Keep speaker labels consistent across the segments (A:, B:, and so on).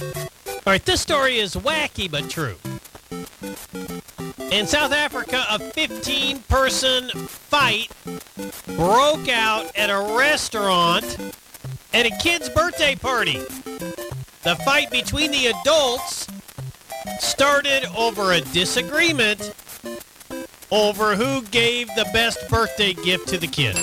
A: All right, this story is wacky but true. In South Africa, a 15-person fight broke out at a restaurant at a kid's birthday party. The fight between the adults started over a disagreement over who gave the best birthday gift to the kid.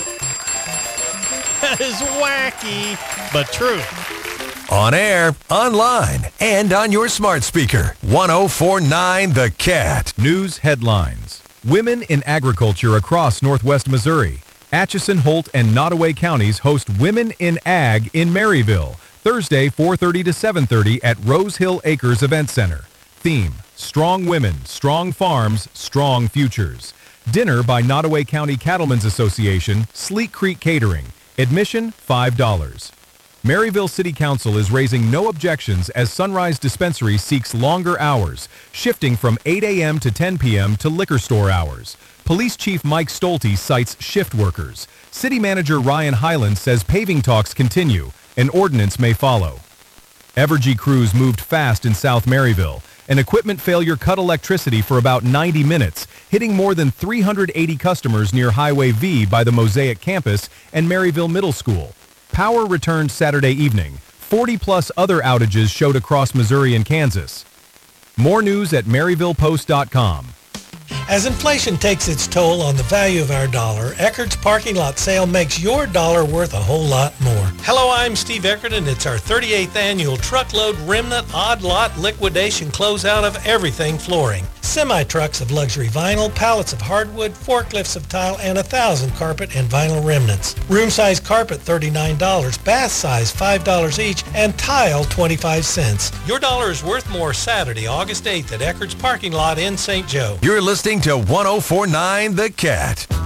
A: That is wacky but true.
B: On air, online, and on your smart speaker. 104.9 The Cat.
C: News headlines. Women in agriculture across northwest Missouri. Atchison, Holt, and Nottoway counties host Women in Ag in Maryville. Thursday, 4:30 to 7:30 at Rose Hill Acres Event Center. Theme, Strong Women, Strong Farms, Strong Futures. Dinner by Nottoway County Cattlemen's Association, Sleek Creek Catering. Admission, $5. Maryville City Council is raising no objections as Sunrise Dispensary seeks longer hours, shifting from 8 a.m. to 10 p.m. to liquor store hours. Police Chief Mike Stolte cites shift workers. City Manager Ryan Highland says paving talks continue. An ordinance may follow. Evergy crews moved fast in South Maryville. An equipment failure cut electricity for about 90 minutes, hitting more than 380 customers near Highway V by the Mosaic campus and Maryville Middle School. Power returned Saturday evening. 40-plus other outages showed across Missouri and Kansas. More news at MaryvillePost.com.
D: As inflation takes its toll on the value of our dollar, Eckert's parking lot sale makes your dollar worth a whole lot more. Hello, I'm Steve Eckert, and it's our 38th annual Truckload Remnant Odd Lot Liquidation Closeout of everything flooring. Semi-trucks of luxury vinyl, pallets of hardwood, forklifts of tile, and 1,000 carpet and vinyl remnants. Room-size carpet, $39, bath size, $5 each, and tile, 25 cents. Your dollar is worth more Saturday, August 8th at Eckert's parking lot in St. Joe.
B: You're listening to 104.9 The Cat.